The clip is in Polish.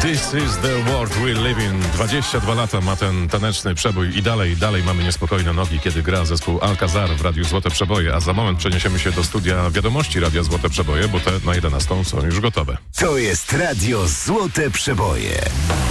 This is the world we live in. 22 lata ma ten taneczny przebój i dalej mamy niespokojne nogi, kiedy gra zespół Alcazar w Radiu Złote Przeboje, a za moment przeniesiemy się do studia wiadomości Radia Złote Przeboje, bo te na 11 są już gotowe. To jest Radio Złote Przeboje.